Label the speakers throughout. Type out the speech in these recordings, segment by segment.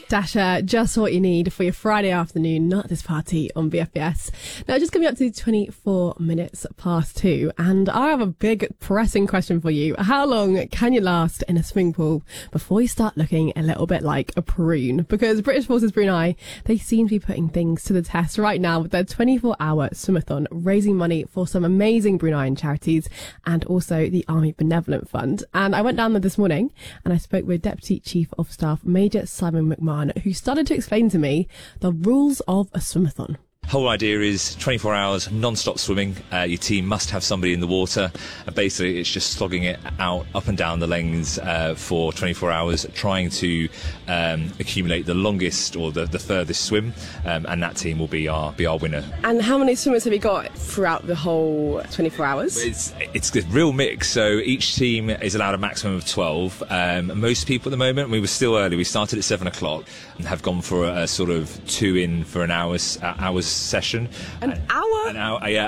Speaker 1: Dasher, just what you need for your Friday afternoon, not this party on BFBS. Now, just coming up to 24 minutes past 2, and I have a big pressing question for you. How long can you last in a swimming pool before you start looking a little bit like a prune? Because British Forces Brunei, they seem to be putting things to the test right now with their 24-hour swimathon, raising money for some amazing Bruneian charities and also the Army Benevolent Fund. And I went down there this morning and I spoke with Deputy Chief of Staff Major Simon McMahon, who started to explain to me the rules of a swimathon.
Speaker 2: Whole idea is 24 hours non-stop swimming. Your team must have somebody in the water, and basically it's just slogging it out up and down the lanes for 24 hours, trying to accumulate the longest or the furthest swim, and that team will be our winner.
Speaker 1: And how many swimmers have you got throughout the whole 24 hours?
Speaker 2: It's a real mix, so each team is allowed a maximum of 12. Most people at the moment, we were still early, we started at 7 o'clock and have gone for a sort of 2 in for an hour's session.
Speaker 1: An hour?
Speaker 2: An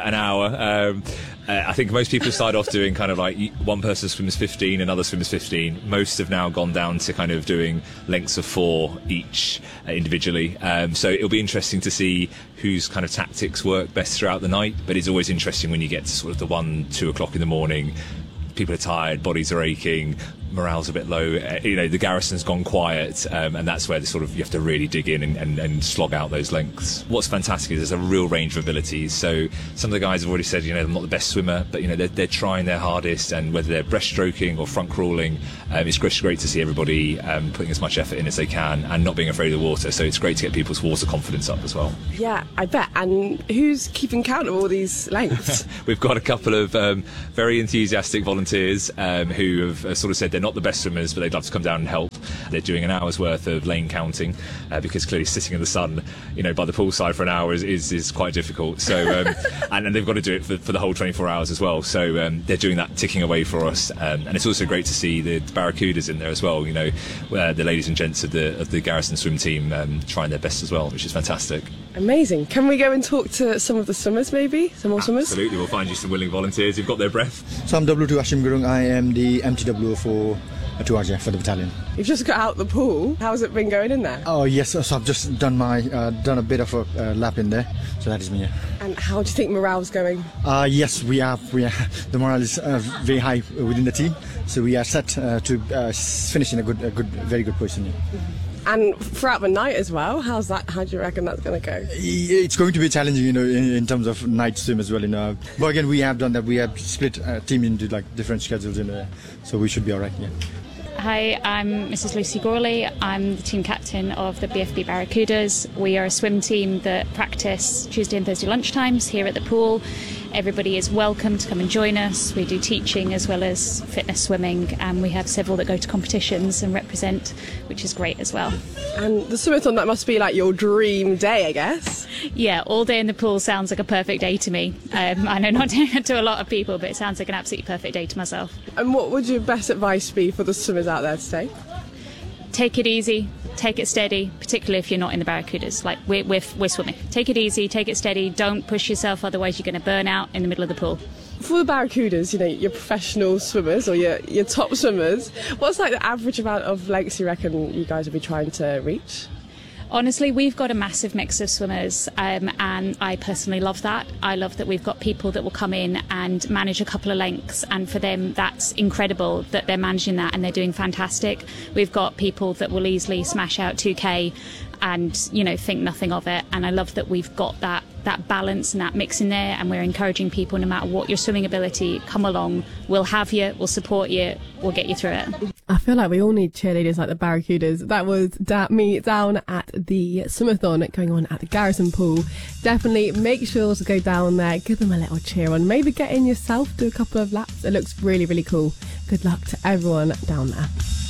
Speaker 2: hour. I think most people start off doing kind of like one person swims 15, another swims 15. Most have now gone down to kind of doing lengths of 4 each individually. So it'll be interesting to see whose kind of tactics work best throughout the night. But it's always interesting when you get to sort of the 1, 2 o'clock in the morning. People are tired, bodies are aching, morale's a bit low, the garrison's gone quiet, and that's where you have to really dig in and slog out those lengths. What's fantastic is there's a real range of abilities. So some of the guys have already said, I'm not the best swimmer, but they're trying their hardest, and whether they're breaststroking or front crawling, it's great to see everybody putting as much effort in as they can and not being afraid of the water. So it's great to get people's water confidence up as well.
Speaker 1: Yeah, I bet. And who's keeping count of all these lengths?
Speaker 2: We've got a couple of very enthusiastic volunteers who have sort of said they're not the best swimmers, but they'd love to come down and help. They're doing an hour's worth of lane counting because clearly sitting in the sun, by the poolside for an hour is quite difficult. So and they've got to do it for the whole 24 hours as well. So they're doing that, ticking away for us. And it's also great to see the Barracudas in there as well. The ladies and gents of the Garrison swim team trying their best as well, which is fantastic.
Speaker 1: Amazing. Can we go and talk to some of the swimmers, maybe? Some more swimmers?
Speaker 2: Absolutely. We'll find you some willing volunteers who've got their breath.
Speaker 3: So I'm W2 Ashim Gurung. I am the MTW for 2RJ for the battalion.
Speaker 1: You've just got out the pool. How's it been going in there?
Speaker 3: Oh yes, so I've just done a bit of a lap in there. So that is me. Yeah.
Speaker 1: And how do you think morale's going?
Speaker 3: Yes, we are. The morale is very high within the team. So we are set to finish in a very good position. Yeah.
Speaker 1: And throughout the night as well, how do you reckon that's going to go?
Speaker 3: It's going to be challenging, in terms of night swim as well. But again, we have done that. We have split team into different schedules, so we should be all right. Yeah.
Speaker 4: Hi, I'm Mrs. Lucy Gorley. I'm the team captain of the BFB Barracudas. We are a swim team that practice Tuesday and Thursday lunchtimes here at the pool. Everybody is welcome to come and join us. We do teaching as well as fitness swimming, and we have several that go to competitions and represent, which is great as well.
Speaker 1: And the swimathon, that must be like your dream day, I guess?
Speaker 4: Yeah, all day in the pool sounds like a perfect day to me. I know not to a lot of people, but it sounds like an absolutely perfect day to myself.
Speaker 1: And what would your best advice be for the swimmers out there today?
Speaker 4: Take it easy, take it steady, particularly if you're not in the Barracudas. We're swimming. Take it easy, take it steady, don't push yourself, otherwise you're going to burn out in the middle of the pool.
Speaker 1: For the Barracudas, your professional swimmers or your top swimmers, what's the average amount of lengths you reckon you guys will be trying to reach?
Speaker 4: Honestly, we've got a massive mix of swimmers, and I personally love that. I love that we've got people that will come in and manage a couple of lengths, and for them that's incredible that they're managing that and they're doing fantastic. We've got people that will easily smash out 2K and think nothing of it, and I love that we've got that balance and that mix in there, and we're encouraging people, no matter what your swimming ability, come along, we'll have you, we'll support you, we'll get you through it.
Speaker 1: I feel like we all need cheerleaders like the Barracudas. That was me down at the swimathon going on at the Garrison Pool. Definitely make sure to go down there, give them a little cheer on, maybe get in yourself, do a couple of laps. It looks really, really cool. Good luck to everyone down there.